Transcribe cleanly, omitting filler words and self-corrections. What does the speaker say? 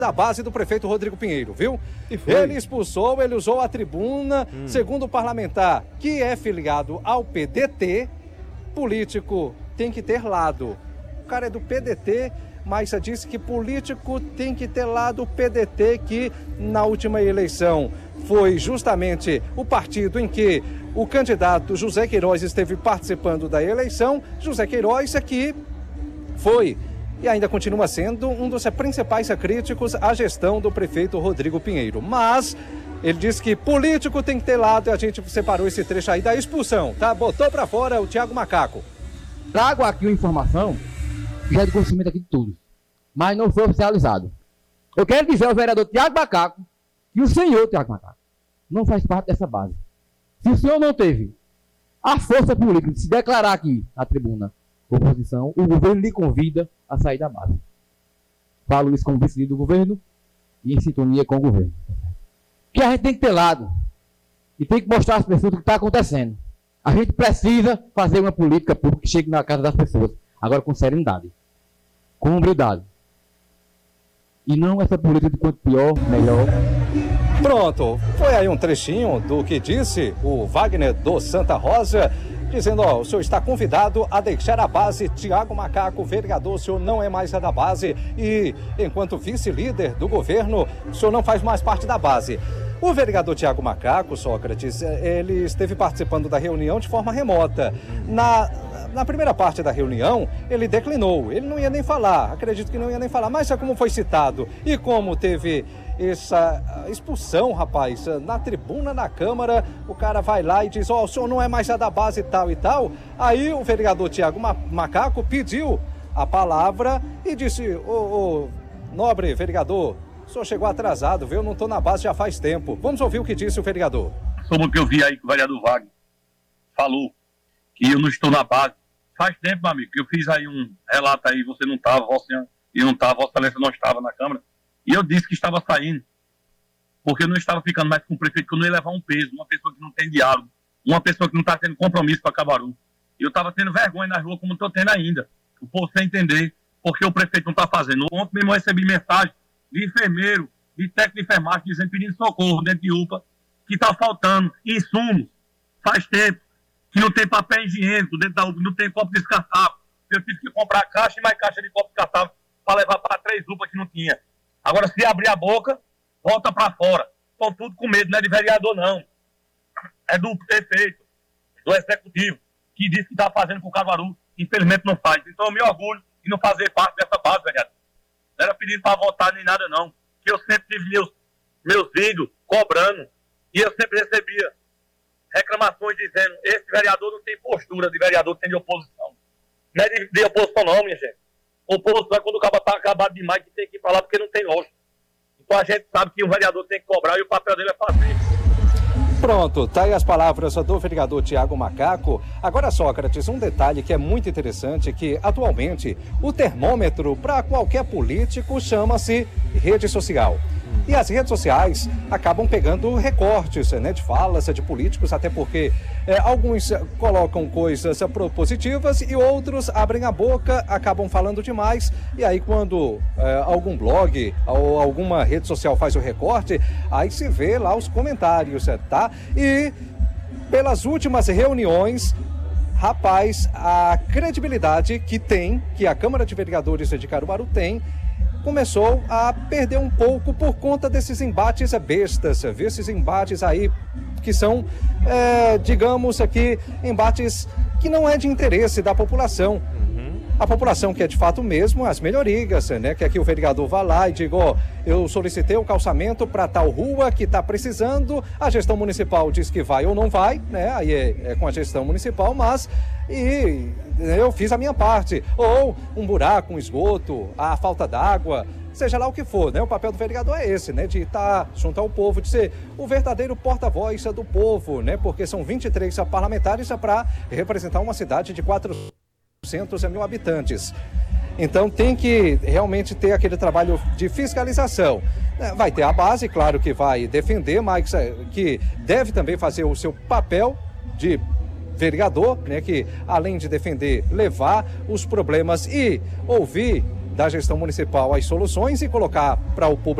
da base do prefeito Rodrigo Pinheiro, viu? Ele expulsou, ele usou a tribuna, segundo o parlamentar, que é filiado ao PDT, político tem que ter lado. O cara é do PDT, mas disse que político tem que ter lado. O PDT, que na última eleição foi justamente o partido em que o candidato José Queiroz esteve participando da eleição. José Queiroz aqui foi e ainda continua sendo um dos principais críticos à gestão do prefeito Rodrigo Pinheiro. Mas ele disse que político tem que ter lado, e a gente separou esse trecho aí da expulsão, tá? Botou pra fora o Thiago Macaco. Trago aqui uma informação que já é de conhecimento aqui de todos, mas não foi oficializado. Eu quero dizer ao vereador Thiago Macaco que o senhor Thiago Macaco não faz parte dessa base. Se o senhor não teve a força política de se declarar aqui na tribuna oposição, o governo lhe convida a sair da base. Falo isso como vice-líder do governo e em sintonia com o governo. Que a gente tem que ter lado e tem que mostrar às pessoas o que está acontecendo. A gente precisa fazer uma política pública que chegue na casa das pessoas, agora com serenidade, com humildade. E não essa política de quanto pior, melhor. Pronto, foi aí um trechinho do que disse o Wagner do Santa Rosa, dizendo, ó, o senhor está convidado a deixar a base. Thiago Macaco, vereador, o senhor não é mais da base e, enquanto vice-líder do governo, o senhor não faz mais parte da base. O vereador Thiago Macaco, Sócrates, ele esteve participando da reunião de forma remota. Na primeira parte da reunião, ele declinou, ele não ia nem falar, acredito que não ia nem falar, mas como foi citado e como teve essa expulsão, rapaz, na tribuna da Câmara, o cara vai lá e diz, ó, o senhor não é mais da base tal e tal. Aí o vereador Thiago Macaco pediu a palavra e disse, ô nobre vereador, o senhor chegou atrasado, viu? Eu não estou na base já faz tempo. Vamos ouvir o que disse o vereador. Sobre o que eu vi aí que o vereador Wagner falou, que eu não estou na base. Faz tempo, meu amigo, que eu fiz aí um relato aí, você não estava, Vossa Excelência não estava na Câmara, e eu disse que estava saindo, porque eu não estava ficando mais com o prefeito, que eu não ia levar um peso, uma pessoa que não tem diálogo, uma pessoa que não está tendo compromisso com a Cabaru. E eu estava tendo vergonha na rua, como estou tendo ainda. O povo sem entender porque o prefeito não está fazendo. Ontem mesmo eu recebi mensagem de enfermeiro, de técnico de enfermagem, dizendo, pedindo socorro dentro de UPA, que está faltando insumos. Faz tempo que não tem papel higiênico dentro da UPA, não tem copo descartável. Eu tive que comprar caixa e mais caixa de copo descartável para levar para 3 UPA que não tinha. Agora, se abrir a boca, volta para fora. Estão tudo com medo, não é de vereador, não. É do prefeito, do executivo, que disse que está fazendo com o Caruaru, infelizmente não faz. Então eu me orgulho de não fazer parte dessa base, vereador. Não era pedindo para votar nem nada, não. Que eu sempre tive meus vídeos cobrando e eu sempre recebia reclamações dizendo, esse vereador não tem postura de vereador, tem de oposição. Não é de oposição não, minha gente. Oposição é quando o cabo está acabado demais, que tem que ir para lá porque não tem lógica. Então a gente sabe que o vereador tem que cobrar e o papel dele é fazer. Pronto, tá aí as palavras do vereador Thiago Macaco. Agora, Sócrates, um detalhe que é muito interessante, que atualmente o termômetro para qualquer político chama-se rede social. E as redes sociais acabam pegando recortes, né, de falas de políticos, até porque alguns colocam coisas propositivas e outros abrem a boca, acabam falando demais. E aí quando algum blog ou alguma rede social faz o recorte, aí se vê lá os comentários, tá? E pelas últimas reuniões, rapaz, a credibilidade que a Câmara de Vereadores de Caruaru tem, começou a perder um pouco por conta desses embates bestas, esses embates aí que são, digamos aqui, embates que não é de interesse da população. A população quer de fato mesmo as melhorias, né? Quer que o vereador vá lá e diga, ó, eu solicitei o calçamento para tal rua que está precisando, a gestão municipal diz que vai ou não vai, né? Aí é com a gestão municipal, mas eu fiz a minha parte. Ou um buraco, um esgoto, a falta d'água, seja lá o que for, né? O papel do vereador é esse, né? De estar junto ao povo, de ser o verdadeiro porta-voz do povo, né? Porque são 23 parlamentares para representar uma cidade de 400 mil habitantes. Então tem que realmente ter aquele trabalho de fiscalização. Vai ter a base, claro que vai defender, mas que deve também fazer o seu papel de vereador, né, que além de defender, levar os problemas e ouvir da gestão municipal as soluções e colocar para o público